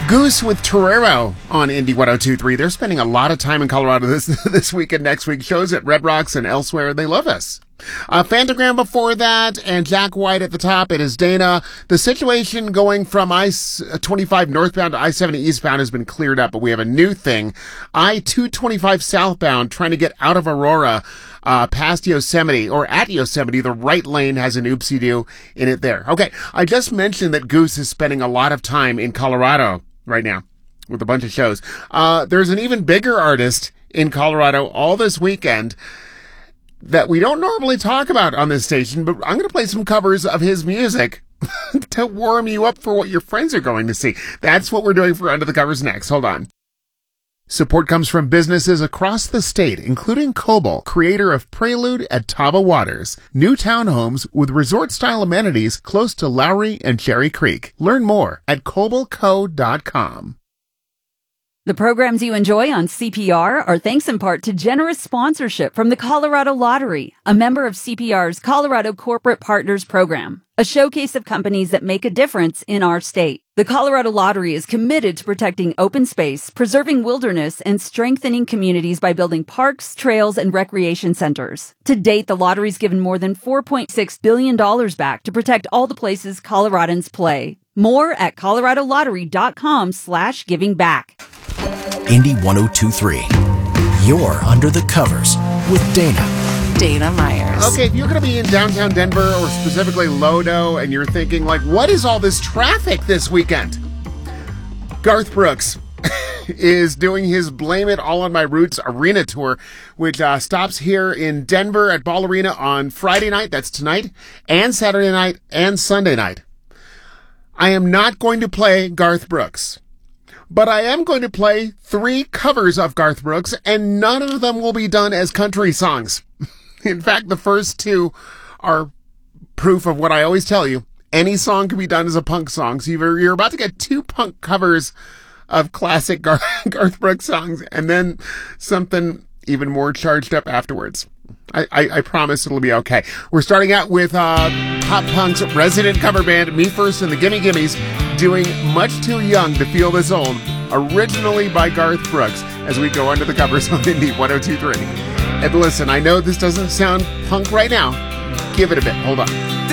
Goose with Torero on Indie 102.3. They're spending a lot of time in Colorado this week and next week. Shows at Red Rocks and elsewhere. They love us. Phantogram before that, and Jack White at the top. It is Dana. The situation going from I-25 northbound to I-70 eastbound has been cleared up, but we have a new thing. I-225 southbound, trying to get out of Aurora, past Yosemite, or at Yosemite. The right lane has an oopsie-doo in it there. Okay, I just mentioned that Goose is spending a lot of time in Colorado right now with a bunch of shows. There's an even bigger artist in Colorado all this weekend that we don't normally talk about on this station, but I'm going to play some covers of his music to warm you up for what your friends are going to see. That's what we're doing for Under the Covers next. Hold on. Support comes from businesses across the state, including Cobalt, creator of Prelude at Taba Waters, new townhomes with resort-style amenities close to Lowry and Cherry Creek. Learn more at cobaltco.com. The programs you enjoy on CPR are thanks in part to generous sponsorship from the Colorado Lottery, a member of CPR's Colorado Corporate Partners Program, a showcase of companies that make a difference in our state. The Colorado Lottery is committed to protecting open space, preserving wilderness, and strengthening communities by building parks, trails, and recreation centers. To date, the lottery's given more than $4.6 billion back to protect all the places Coloradans play. More at coloradolottery.com/givingback. Indie 102.3. You're Under the Covers with Dana Myers. Okay, if you're going to be in downtown Denver or specifically Lodo and you're thinking, like, what is all this traffic this weekend? Garth Brooks is doing his Blame It All on My Roots arena tour, which stops here in Denver at Ball Arena on Friday night, that's tonight, and Saturday night and Sunday night. I am not going to play Garth Brooks, but I am going to play 3 covers of Garth Brooks, and none of them will be done as country songs. In fact, the first 2 are proof of what I always tell you. Any song can be done as a punk song. So you're about to get 2 punk covers of classic Garth Brooks songs, and then something even more charged up afterwards. I promise it'll be okay. We're starting out with pop punk's resident cover band, Me First and the Gimme Gimmes, doing Much Too Young to Feel This Old, originally by Garth Brooks, as we go under the covers on Indie 102.3. And listen, I know this doesn't sound punk right now. Give it a bit. Hold on.